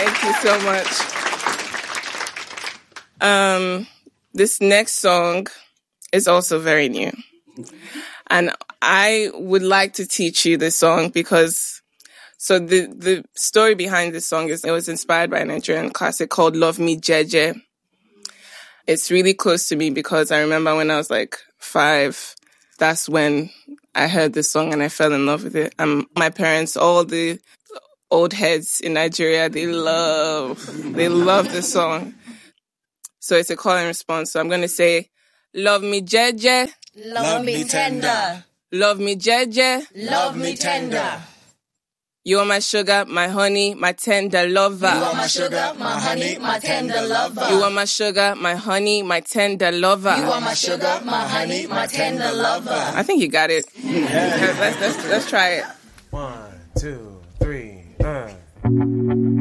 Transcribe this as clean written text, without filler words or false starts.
Thank you so much. This next song is also very new. And I would like to teach you this song because, so the story behind this song is it was inspired by a Nigerian classic called Love Me Jeje. It's really close to me because I remember when I was like 5, that's when I heard this song and I fell in love with it. My parents, all the old heads in Nigeria, they love this song. So it's a call and response. So I'm going to say, love me jeje. Love me tender. Love me jeje. Love me tender. You are my sugar, my honey, my tender lover. You are my sugar, my honey, my tender lover. You are my sugar, my honey, my tender lover. You are my sugar, my honey, my tender lover. I think you got it. Yeah. Let's try it. 1, 2.